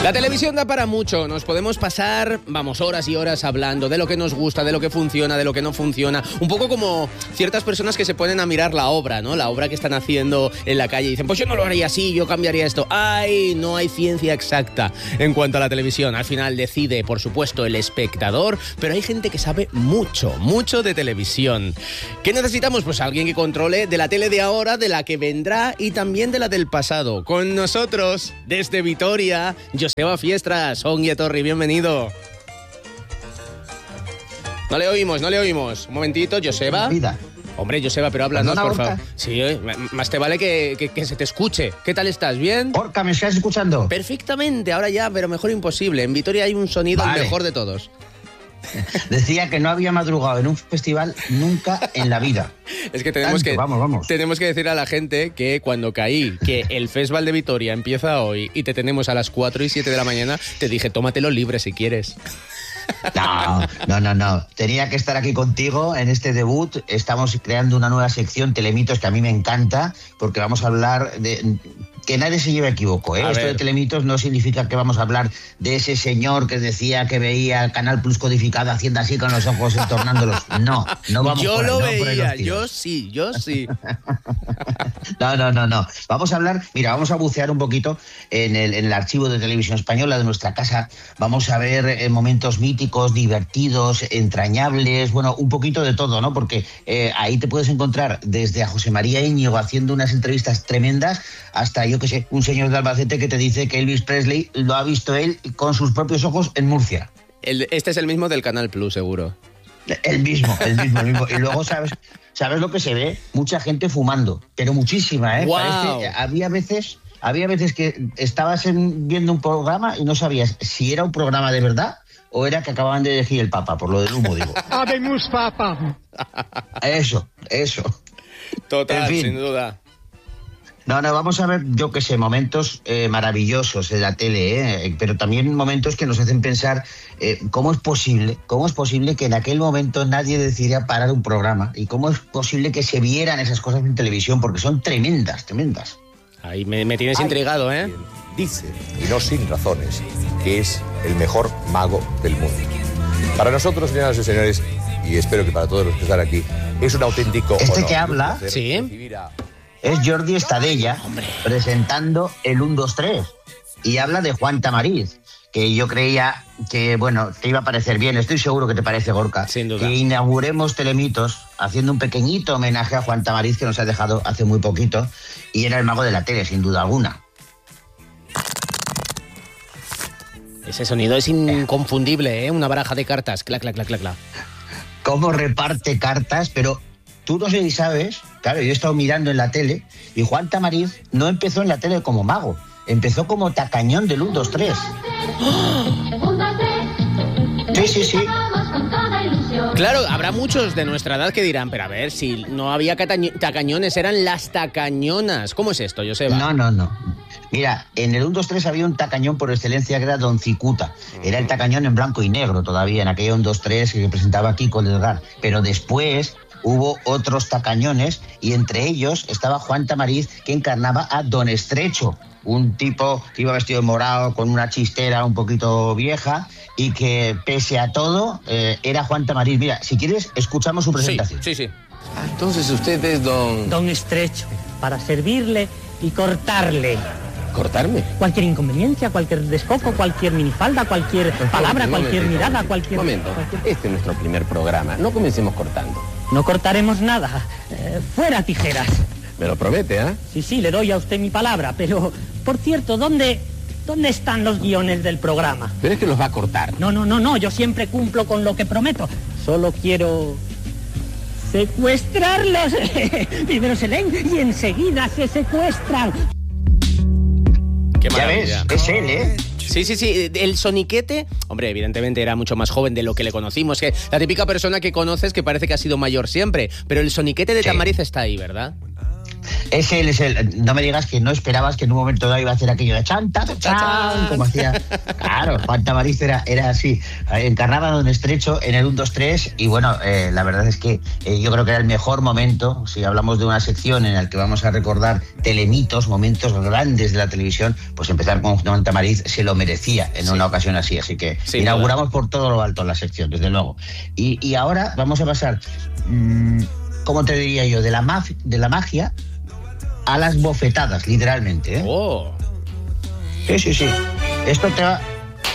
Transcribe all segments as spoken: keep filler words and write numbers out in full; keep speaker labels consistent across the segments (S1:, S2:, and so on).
S1: La televisión da para mucho, nos podemos pasar, vamos, horas y horas hablando de lo que nos gusta, de lo que funciona, de lo que no funciona. Un poco como ciertas personas que se ponen a mirar la obra, ¿no? La obra que están haciendo en la calle y dicen, pues yo no lo haría así, yo cambiaría esto. ¡Ay! No hay ciencia exacta en cuanto a la televisión. Al final decide, por supuesto, el espectador, pero hay gente que sabe mucho, mucho de televisión. ¿Qué necesitamos? Pues alguien que controle de la tele de ahora, de la que vendrá y también de la del pasado. Con nosotros, desde Vitoria, Joseba Fiestras, Ongi etorri, bienvenido. No le oímos, no le oímos. Un momentito, Joseba.
S2: Vida.
S1: Hombre, Joseba, pero háblanos, por favor. Sí, eh, más te vale que, que, que se te escuche. ¿Qué tal estás? ¿Bien?
S2: Orca, ¿me estás escuchando?
S1: Perfectamente, ahora ya, pero mejor imposible. En Vitoria hay un sonido vale. El mejor de todos.
S2: Decía que no había madrugado en un festival nunca en la vida.
S1: Es que tenemos
S2: Tanto,
S1: que
S2: vamos, vamos.
S1: tenemos que decir a la gente que cuando caí, que el Festival de Vitoria empieza hoy y te tenemos a las cuatro y siete de la mañana, te dije, tómatelo libre si quieres.
S2: No, no, no, no. Tenía que estar aquí contigo en este debut. Estamos creando una nueva sección, Telemitos, que a mí me encanta, porque vamos a hablar de... Que nadie se lleve equivoco, ¿eh? Esto ver. de Telemitos no significa que vamos a hablar de ese señor que decía que veía Canal Plus codificado haciendo así con los ojos entornándolos. No, no vamos
S1: yo
S2: por ahí,
S1: lo
S2: no
S1: veía,
S2: por
S1: yo sí, yo sí.
S2: No, no, no, no. Vamos a hablar, mira, vamos a bucear un poquito en el, en el archivo de Televisión Española de nuestra casa. Vamos a ver eh, momentos míticos, divertidos, entrañables, bueno, un poquito de todo, ¿no? Porque eh, ahí te puedes encontrar desde a José María Íñigo haciendo unas entrevistas tremendas hasta, yo qué sé, un señor de Albacete que te dice que Elvis Presley lo ha visto él con sus propios ojos en Murcia.
S1: El, este es el mismo del Canal Plus, seguro.
S2: El mismo, el mismo, el mismo. Y luego, ¿sabes sabes lo que se ve? Mucha gente fumando, pero muchísima, ¿eh?
S1: Wow.
S2: Parece, había veces... Había veces que estabas en, viendo un programa y no sabías si era un programa de verdad o era que acababan de elegir el Papa, por lo del humo, digo.
S3: ¡Habemus Papa!
S2: Eso, eso.
S1: Total,
S2: en fin.
S1: sin duda.
S2: No, no, vamos a ver, yo qué sé, momentos eh, maravillosos de la tele, eh, pero también momentos que nos hacen pensar eh, cómo es posible, cómo es posible que en aquel momento nadie decidiera parar un programa y cómo es posible que se vieran esas cosas en televisión, porque son tremendas, tremendas.
S1: Ahí me, me tienes Ay, intrigado, ¿eh?
S4: Dice, y no sin razones, que es el mejor mago del mundo. Para nosotros, señoras y señores, y espero que para todos los que están aquí, es un auténtico
S2: Este
S4: honor
S2: que habla,
S1: sí,
S2: a... es Jordi Estadella, Hombre. presentando el uno, dos, tres. Y habla de Juan Tamariz, que yo creía que, bueno, te iba a parecer bien. Estoy seguro que te parece, Gorka.
S1: Sin duda.
S2: Que inauguremos Telemitos haciendo un pequeñito homenaje a Juan Tamariz, que nos ha dejado hace muy poquito. Y era el mago de la tele, sin duda alguna.
S1: Ese sonido es inconfundible, ¿eh? Una baraja de cartas. Clac, clac, clac, clac, clac.
S2: Cómo reparte cartas, pero... Tú no sé si sabes, claro, yo he estado mirando en la tele y Juan Tamariz no empezó en la tele como mago, empezó como tacañón del uno, dos, tres. Sí, sí, sí.
S1: Claro, habrá muchos de nuestra edad que dirán, pero a ver, si no había tacañones, eran las tacañonas. ¿Cómo es esto, Joseba?
S2: No, no, no. Mira, en el uno, dos, tres había un tacañón por excelencia que era Don Cicuta. Era el tacañón en blanco y negro todavía, en aquella uno, dos, tres que presentaba Kiko Delgar. Pero después... hubo otros tacañones y entre ellos estaba Juan Tamariz, que encarnaba a Don Estrecho, un tipo que iba vestido de morado con una chistera un poquito vieja y que pese a todo eh, era Juan Tamariz. Mira, si quieres escuchamos su presentación.
S1: Sí, sí, sí.
S5: Entonces usted es don...
S3: Don Estrecho, para servirle y cortarle.
S5: ¿Cortarme?
S3: Cualquier inconveniencia, cualquier descoco, cualquier minifalda, cualquier palabra, cualquier
S5: momento,
S3: mirada,
S5: momento,
S3: cualquier...
S5: Momento,
S3: cualquier...
S5: este es nuestro primer programa, no comencemos cortando.
S3: No cortaremos nada, eh, fuera tijeras.
S5: Me lo promete, ¿eh?
S3: Sí, sí, le doy a usted mi palabra, pero, por cierto, ¿dónde, ¿dónde están los guiones del programa?
S5: Pero es que los va a cortar.
S3: No, no, no, no, yo siempre cumplo con lo que prometo. Solo quiero... secuestrarlos. Primero se leen y enseguida se secuestran.
S1: Qué
S2: ya ves, es él, ¿eh?
S1: Sí, sí, sí, el soniquete, hombre, evidentemente era mucho más joven de lo que le conocimos, que la típica persona que conoces que parece que ha sido mayor siempre, pero el soniquete de sí. Tamariz está ahí, ¿verdad?
S2: Es él, es él. No me digas que no esperabas que en un momento dado iba a hacer aquello de chanta, chan, como hacía. Claro, Juan Tamariz era, era así. Encarnaba Don Estrecho en el uno, dos, tres y bueno, eh, la verdad es que eh, yo creo que era el mejor momento, si hablamos de una sección en la que vamos a recordar telemitos, momentos grandes de la televisión, pues empezar con Juan Tamariz se lo merecía en sí. una ocasión así. Así que sí, inauguramos por todo lo alto la sección, desde luego. Y, y ahora vamos a pasar, mmm, ¿cómo te diría yo? De la, maf- de la magia a las bofetadas, literalmente, ¿eh?
S1: Oh.
S2: Sí, sí, sí. Esto te va...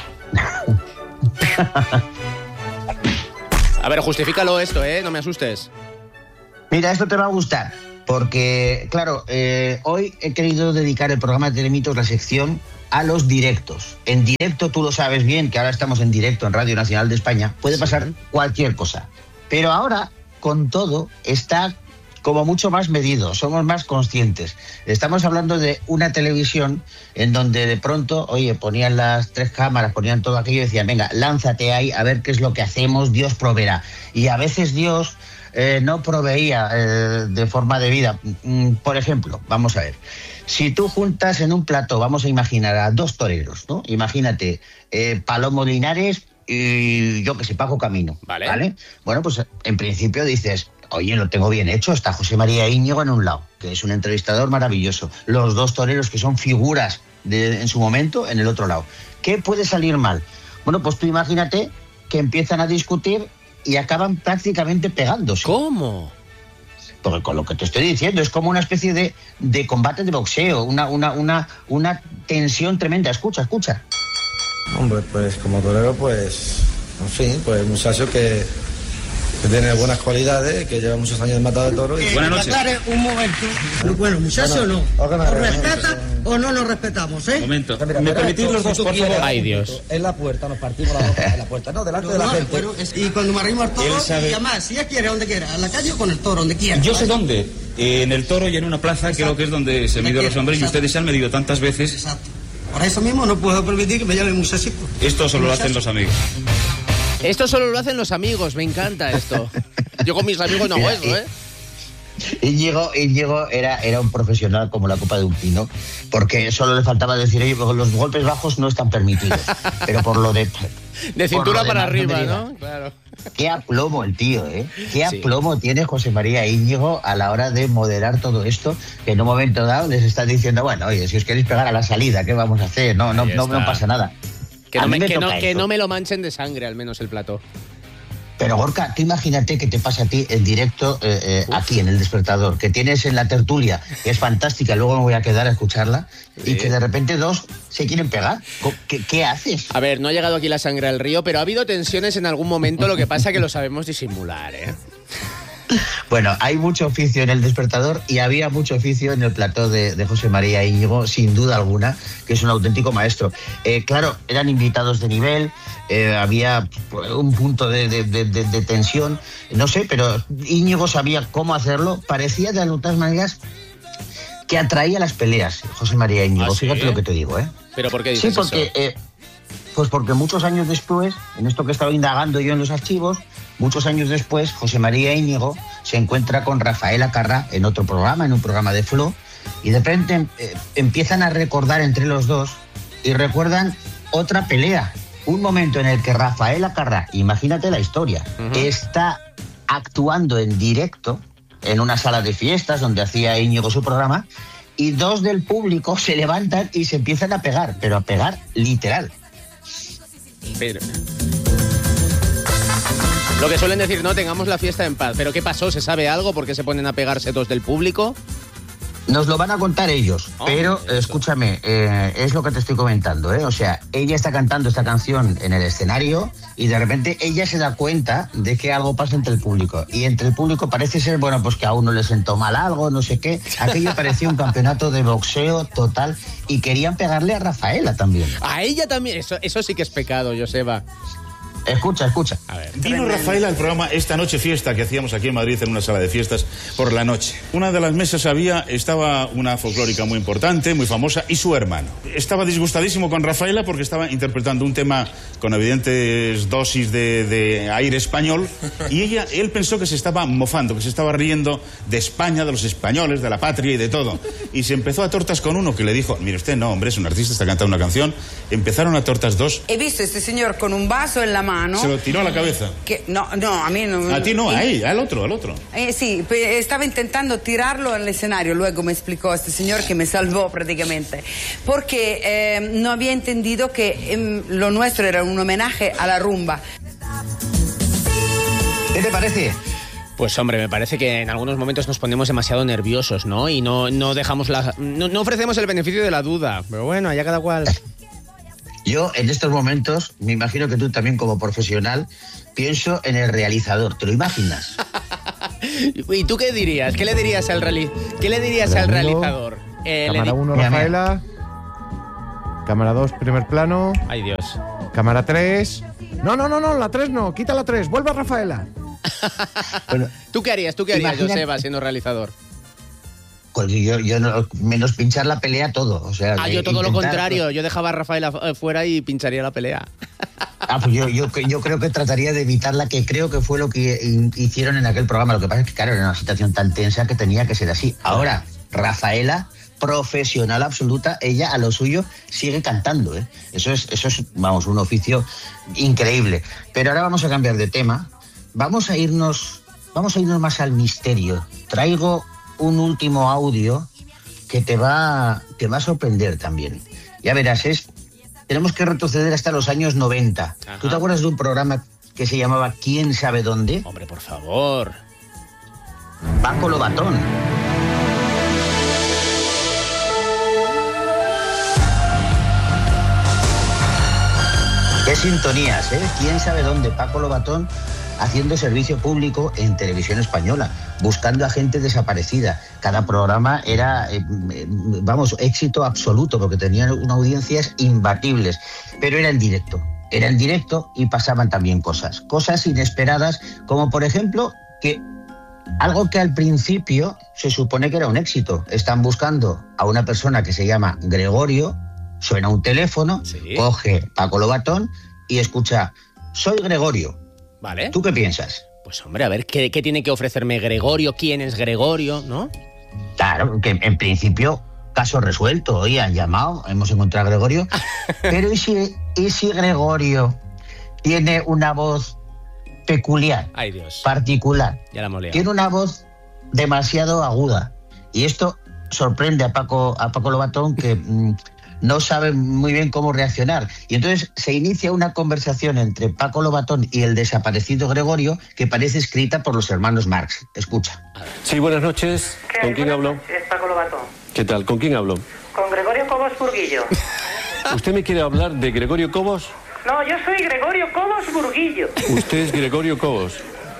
S1: A ver, justifícalo esto, ¿eh? No me asustes.
S2: Mira, esto te va a gustar, porque, claro, eh, hoy he querido dedicar el programa de Telemitos, la sección, a los directos. En directo, tú lo sabes bien, que ahora estamos en directo en Radio Nacional de España, puede pasar sí. cualquier cosa. Pero ahora, con todo, está como mucho más medido, somos más conscientes. Estamos hablando de una televisión en donde de pronto, oye, ponían las tres cámaras, ponían todo aquello y decían, venga, lánzate ahí a ver qué es lo que hacemos, Dios proveerá. Y a veces Dios eh, no proveía eh, de forma debida. Por ejemplo, vamos a ver, si tú juntas en un plato, vamos a imaginar a dos toreros, ¿no? Imagínate, eh, Palomo Linares y yo que sé, Paco Camino,
S1: vale.
S2: ¿vale? Bueno, pues en principio dices, oye, lo tengo bien hecho, está José María Íñigo en un lado, que es un entrevistador maravilloso, los dos toreros que son figuras de, en su momento en el otro lado. ¿Qué puede salir mal? Bueno, pues tú imagínate que empiezan a discutir y acaban prácticamente pegándose.
S1: ¿Cómo?
S2: Porque con lo que te estoy diciendo, es como una especie de, de combate de boxeo, una, una, una, una tensión tremenda. Escucha, escucha.
S6: Hombre, pues como torero, pues, en fin, pues muchacho que, que tiene buenas cualidades, que lleva muchos años matado de toro. Y...
S7: Eh, Buenas noches. Aclare un momento. Bueno, muchacho, no. ¿Os respeta o no nos respetamos, eh?
S6: Un momento.
S7: Mira,
S6: ¿Me permitís los dos, por favor?
S1: Ay, Dios.
S6: En la puerta, nos partimos la boca en la puerta. No, delante
S7: no,
S6: de la
S7: no,
S6: gente.
S7: Pero es, y cuando me arrimo al toro, sabe... y además, si ella quiere, donde quiera, en la calle o con el toro, donde quiera.
S8: Yo sé dónde. Eh, en el toro y en una plaza, exacto, creo que es donde se miden los hombres, y ustedes se han medido tantas veces.
S7: Exacto. Por eso mismo no puedo permitir que me llamen muchachito.
S8: Esto solo lo hacen los amigos.
S1: Esto solo lo hacen los amigos, me encanta esto. Yo con mis amigos no hago eso, ¿eh?
S2: Íñigo, Íñigo era, era un profesional como la copa de un pino, porque solo le faltaba decir, oye, los golpes bajos no están permitidos, pero por lo de...
S1: De cintura para
S2: demás,
S1: arriba,
S2: no,
S1: ¿no? Claro.
S2: Qué aplomo el tío, ¿eh? Qué aplomo
S1: sí.
S2: tiene José María Íñigo a la hora de moderar todo esto, que en un momento dado les está diciendo, bueno, oye, si os queréis pegar a la salida, ¿qué vamos a hacer? No, no, no, no pasa nada.
S1: Que no me, me que, no, que no me lo manchen de sangre, al menos el plato.
S2: Pero Gorka, tú imagínate que te pasa a ti en directo eh, eh, aquí en El Despertador, que tienes en la tertulia, que es fantástica, luego me voy a quedar a escucharla, sí. y que de repente dos se quieren pegar. ¿Qué, ¿Qué haces?
S1: A ver, no ha llegado aquí la sangre al río, pero ha habido tensiones en algún momento, lo que pasa que lo sabemos disimular, ¿eh?
S2: Bueno, hay mucho oficio en El Despertador y había mucho oficio en el plató de, de José María Íñigo, sin duda alguna, que es un auténtico maestro. Eh, claro, eran invitados de nivel, eh, había un punto de, de, de, de tensión, no sé, pero Íñigo sabía cómo hacerlo. Parecía de algunas maneras que atraía las peleas, José María Íñigo.
S1: ¿Ah, sí?
S2: Fíjate lo que te digo, ¿eh?
S1: ¿Pero por qué dices
S2: Sí, porque...
S1: eso?
S2: Eh, Pues porque muchos años después, en esto que estaba indagando yo en los archivos, muchos años después, José María Íñigo se encuentra con Rafael Acarrá en otro programa, en un programa de Flo, y de repente eh, empiezan a recordar entre los dos y recuerdan otra pelea. Un momento en el que Rafael Acarrá, imagínate la historia, uh-huh. está actuando en directo en una sala de fiestas donde hacía Íñigo su programa, y dos del público se levantan y se empiezan a pegar, pero a pegar literal.
S1: Pero... Lo que suelen decir, no, tengamos la fiesta en paz. ¿Pero qué pasó? ¿Se sabe algo? ¿Por qué se ponen a pegarse dos del público?
S2: Nos lo van a contar ellos, oh, pero eso. escúchame, eh, es lo que te estoy comentando, ¿eh? O sea, ella está cantando esta canción en el escenario y de repente ella se da cuenta de que algo pasa entre el público. Y entre el público parece ser, bueno, pues que a uno le sentó mal algo, no sé qué. Aquello parecía un campeonato de boxeo total y querían pegarle a Rafaela también.
S1: A ella también, eso, eso sí que es pecado, Joseba.
S2: Escucha, escucha.
S8: A ver. Vino Rafaela al programa Esta Noche Fiesta que hacíamos aquí en Madrid en una sala de fiestas por la noche. Una de las mesas había, estaba una folclórica muy importante, muy famosa, y su hermano. Estaba disgustadísimo con Rafaela porque estaba interpretando un tema con evidentes dosis de, de aire español y ella, él pensó que se estaba mofando, que se estaba riendo de España, de los españoles, de la patria y de todo. Y se empezó a tortas con uno que le dijo, mire usted, no, hombre, es un artista, está cantando una canción. Empezaron a tortas dos.
S9: He visto a este señor con un vaso en la mano.
S8: Se lo tiró a la cabeza.
S9: Que, no, no, a mí no.
S8: A ti no, a él, al otro, al otro.
S9: Eh, sí, estaba intentando tirarlo al escenario, luego me explicó este señor que me salvó prácticamente, porque eh, no había entendido que eh, lo nuestro era un homenaje a la rumba.
S2: ¿Qué te parece?
S1: Pues hombre, me parece que en algunos momentos nos ponemos demasiado nerviosos, ¿no? Y no, no dejamos la, no, no ofrecemos el beneficio de la duda. Pero bueno, allá cada cual.
S2: Yo, en estos momentos, me imagino que tú también como profesional, pienso en el realizador. ¿Te lo imaginas?
S1: ¿Y tú qué dirías? ¿Qué le dirías al, reali ¿Qué le dirías al realizador?
S10: Eh, cámara uno, Rafaela. Cámara dos, primer plano.
S1: Ay, Dios.
S10: Cámara tres. No, no, no, no, la tres no. Quita la tres. Vuelve a Rafaela.
S1: Bueno, ¿tú qué harías? ¿Tú qué harías,
S2: imagínate...
S1: Joseba, siendo realizador?
S2: Pues yo, yo no, menos pinchar la pelea todo. O sea,
S1: ah, yo todo
S2: intentar...
S1: lo contrario. Yo dejaba a Rafaela fuera y pincharía la pelea.
S2: Ah, pues yo, yo, yo creo que trataría de evitarla, que creo que fue lo que hicieron en aquel programa. Lo que pasa es que, claro, era una situación tan tensa que tenía que ser así. Ahora, Rafaela, profesional absoluta, ella a lo suyo sigue cantando, ¿eh? Eso es, eso es, vamos, un oficio increíble. Pero ahora vamos a cambiar de tema. Vamos a irnos, vamos a irnos más al misterio. Traigo un último audio que te va, te va a sorprender también. Ya verás, es, tenemos que retroceder hasta los años noventa. Ajá. ¿Tú te acuerdas de un programa que se llamaba ¿Quién sabe dónde?
S1: Hombre, por favor.
S2: Paco Lobatón. Qué sintonías, ¿eh? ¿Quién sabe dónde? Paco Lobatón haciendo servicio público en televisión española, buscando a gente desaparecida. Cada programa era, eh, vamos, éxito absoluto, porque tenían unas audiencias imbatibles. Pero era en directo, era en directo y pasaban también cosas, cosas inesperadas, como por ejemplo que algo que al principio se supone que era un éxito. Están buscando a una persona que se llama Gregorio, suena un teléfono, ¿sí? Coge Paco Lobatón y escucha, soy Gregorio.
S1: Vale.
S2: ¿Tú qué piensas?
S1: Pues hombre, a ver, ¿qué, qué tiene que ofrecerme Gregorio? ¿Quién es Gregorio? ¿No?
S2: Claro, que en principio, caso resuelto. Hoy han llamado, hemos encontrado a Gregorio. Pero ¿y si, ¿y si Gregorio tiene una voz peculiar?
S1: Ay, Dios.
S2: Particular.
S1: Ya la hemos liado.
S2: Tiene una voz demasiado aguda. Y esto sorprende a Paco, a Paco Lobatón, que mmm, no sabe muy bien cómo reaccionar. Y entonces se inicia una conversación entre Paco Lobatón y el desaparecido Gregorio que parece escrita por los hermanos Marx. Escucha.
S11: Sí, buenas noches. ¿Con quién hablo?
S12: Es Paco Lobatón.
S11: ¿Qué tal? ¿Con quién hablo?
S12: Con Gregorio Cobos Burguillo.
S11: ¿Usted me quiere hablar de Gregorio Cobos?
S12: No, yo soy Gregorio Cobos Burguillo.
S11: ¿Usted es Gregorio Cobos?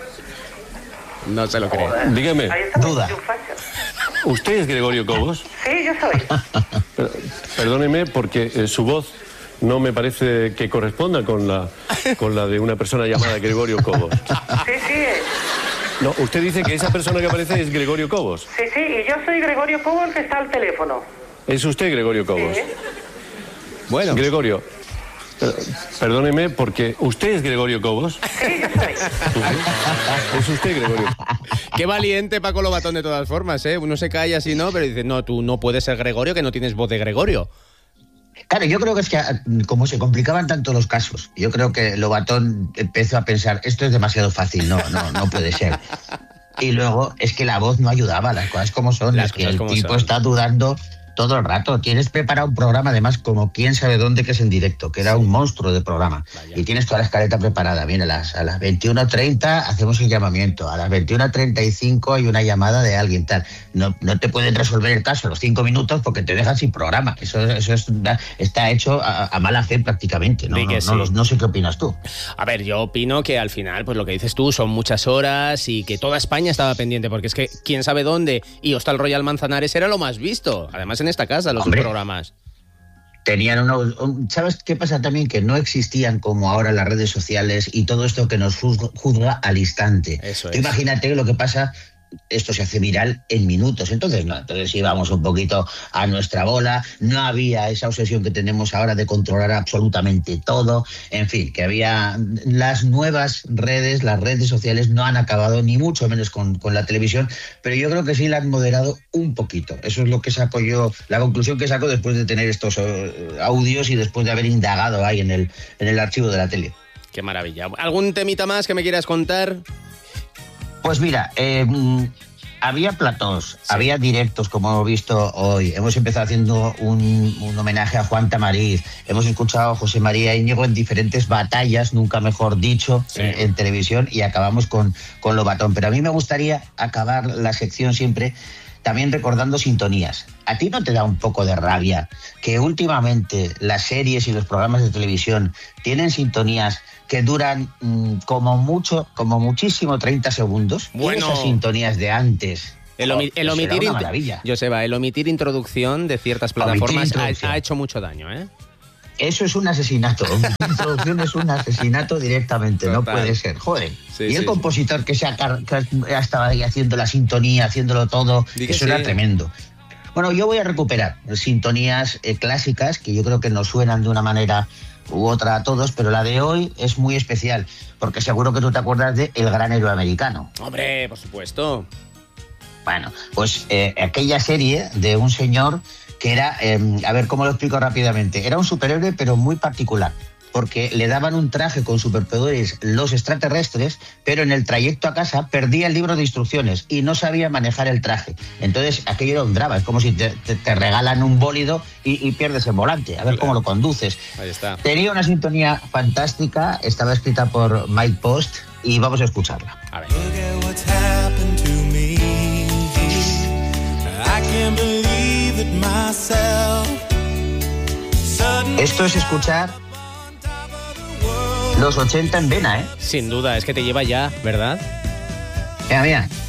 S1: No se lo cree.
S11: Dígame.
S2: Duda.
S11: ¿Usted es Gregorio Cobos?
S12: Sí, yo soy.
S11: Pero, perdóneme porque eh, su voz no me parece que corresponda con la, con la de una persona llamada Gregorio Cobos.
S12: Sí, sí.
S11: No, usted dice que esa persona que aparece es Gregorio Cobos.
S12: Sí, sí, y yo soy Gregorio Cobos, que está al teléfono.
S11: ¿Es usted Gregorio Cobos?
S12: Sí.
S11: Bueno. Gregorio, eh, perdóneme porque usted es Gregorio Cobos.
S12: Sí, yo soy.
S11: ¿Es usted Gregorio?
S1: Qué valiente Paco Lobatón de todas formas, ¿eh? Uno se calla así, ¿no? Pero dice, no, tú no puedes ser Gregorio, que no tienes voz de Gregorio.
S2: Claro, yo creo que es que como se complicaban tanto los casos, yo creo que Lobatón empezó a pensar, esto es demasiado fácil, no, no, no puede ser. Y luego es que la voz no ayudaba, las cosas como son, las es que el tipo son. Está dudando todo el rato. Tienes preparado un programa, además, como quién sabe dónde, que es en directo, que era sí. un monstruo de programa. Vaya. Y tienes toda la escaleta preparada. Bien, a las, a las veintiuna treinta hacemos el llamamiento, a las veintiuna treinta y cinco hay una llamada de alguien, tal. No, no te pueden resolver el caso en los cinco minutos porque te dejan sin programa. Eso, eso es, está hecho a, a mala fe prácticamente. No, no, no, sí. no, no sé qué opinas tú.
S1: A ver, yo opino que al final, pues lo que dices tú, son muchas horas y que toda España estaba pendiente, porque es que quién sabe dónde y Hostal Royal Manzanares era lo más visto. Además, en esta casa, los Hombre. programas.
S2: Tenían una, un, ¿sabes qué pasa también? Que no existían como ahora las redes sociales y todo esto que nos juzga, juzga al instante.
S1: Eso
S2: Tú
S1: es.
S2: imagínate lo que pasa, esto se hace viral en minutos. Entonces, no, entonces íbamos un poquito a nuestra bola, no había esa obsesión que tenemos ahora de controlar absolutamente todo. En fin, que había las nuevas redes, las redes sociales no han acabado ni mucho menos con, con la televisión, pero yo creo que sí la han moderado un poquito. Eso es lo que saco yo, la conclusión que saco después de tener estos uh, audios y después de haber indagado ahí en el, en el archivo de la tele.
S1: Qué maravilla. ¿Algún temita más que me quieras contar?
S2: Pues mira, eh, había platós, sí. había directos, como hemos visto hoy. Hemos empezado haciendo un, un homenaje a Juan Tamariz. Hemos escuchado a José María Íñigo en diferentes batallas, nunca mejor dicho, sí. en, en televisión, y acabamos con, con Lobatón. Pero a mí me gustaría acabar la sección siempre también recordando sintonías. ¿A ti no te da un poco de rabia que últimamente las series y los programas de televisión tienen sintonías que duran mmm, como mucho, como muchísimo treinta segundos?
S1: Bueno.
S2: Y esas sintonías de antes.
S1: El, omi el omitir,
S2: una maravilla.
S1: Joseba, el omitir introducción de ciertas plataformas ha, ha hecho mucho daño, ¿eh?
S2: Eso es un asesinato. La introducción es un asesinato directamente. Total. No puede ser. Joder. Sí, y el sí, compositor sí. que, se ha, que ha estado ahí haciendo la sintonía, haciéndolo todo, Diga eso sí. era tremendo. Bueno, yo voy a recuperar sintonías eh, clásicas que yo creo que nos suenan de una manera u otra a todos, pero la de hoy es muy especial, porque seguro que tú te acuerdas de El Gran Héroe Americano.
S1: Hombre, por supuesto.
S2: Bueno, pues eh, aquella serie de un señor que era, eh, a ver cómo lo explico rápidamente, era un superhéroe pero muy particular, porque le daban un traje con superpoderes los extraterrestres, pero en el trayecto a casa perdía el libro de instrucciones y no sabía manejar el traje. Entonces aquello era un drama, es como si te, te, te regalan un bólido y, y pierdes el volante, a ver cómo lo conduces.
S1: Ahí está.
S2: Tenía una sintonía fantástica, estaba escrita por Mike Post y vamos a escucharla.
S1: A ver.
S2: Esto es escuchar los ochenta en vena, ¿eh?
S1: Sin duda, es que te lleva ya, ¿verdad?
S2: Mira, mira.